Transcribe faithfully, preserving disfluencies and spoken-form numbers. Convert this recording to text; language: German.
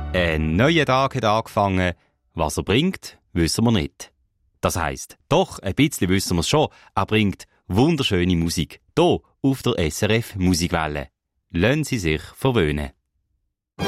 Ein neuer Tag hat angefangen. Was er bringt, wissen wir nicht. Das heisst, doch, ein bisschen wissen wir es schon. Er bringt wunderschöne Musik. Hier auf der S R F Musikwelle. Lassen Sie sich verwöhnen.